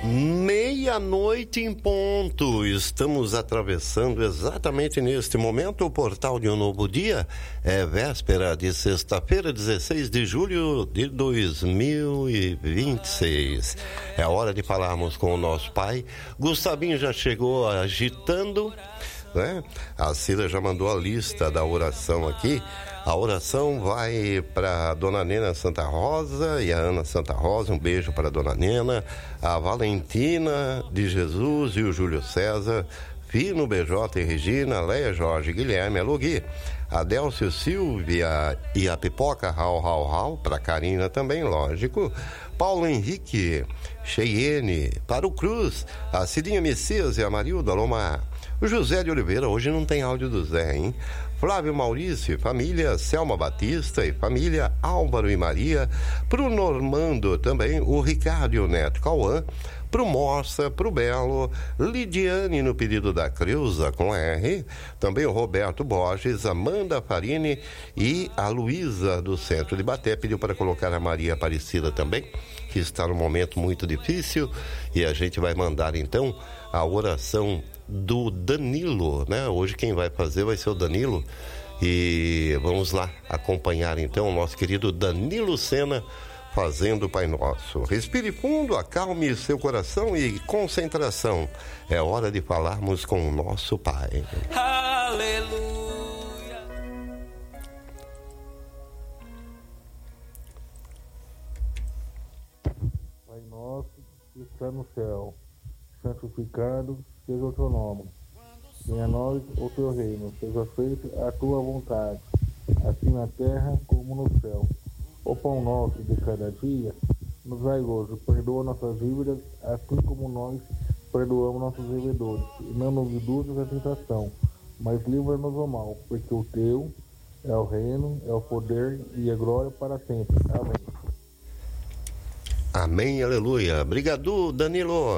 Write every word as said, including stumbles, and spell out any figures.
Meia-noite em ponto, estamos atravessando exatamente neste momento o portal de um novo dia. É véspera de sexta-feira, dezesseis de julho de dois mil e vinte e seis. É hora de falarmos com o nosso pai. Gustavinho já chegou agitando, né? A Cida já mandou a lista da oração aqui. A oração vai para a Dona Nena Santa Rosa e a Ana Santa Rosa. Um beijo para a Dona Nena, a Valentina de Jesus e o Júlio César, Fino, B J e Regina, Leia, Jorge, Guilherme, Alugui, Adélcio, Silvia e a Pipoca, Rau, Rau, Rau, para a Karina também, lógico, Paulo Henrique, Cheyenne, para o Cruz, a Cidinha Messias e a Marilda Lomar, o José de Oliveira. Hoje não tem áudio do Zé, hein? Flávio Maurício, família Selma Batista e família Álvaro e Maria, pro Normando também, o Ricardo e o Neto Cauã, pro Moça, pro Belo, Lidiane no pedido da Creuza com R, também o Roberto Borges, Amanda Farini e a Luísa do Centro de Baté pediu para colocar a Maria Aparecida também, que está num momento muito difícil, e a gente vai mandar então a oração do Danilo, né? Hoje quem vai fazer vai ser o Danilo, e vamos lá acompanhar então o nosso querido Danilo Sena fazendo o Pai Nosso. Respire fundo, acalme seu coração e concentração. É hora de falarmos com o nosso Pai. Aleluia. Pai nosso que está no céu, santificado seja o teu nome. Venha a nós o teu reino, seja feita a tua vontade, assim na terra como no céu. O pão nosso de cada dia nos dai hoje, perdoa nossas dívidas, assim como nós perdoamos nossos devedores. E não nos induzas à tentação, mas livra-nos do mal, porque o teu é o reino, é o poder e a glória para sempre. Amém. Amém, aleluia. Obrigado, Danilo.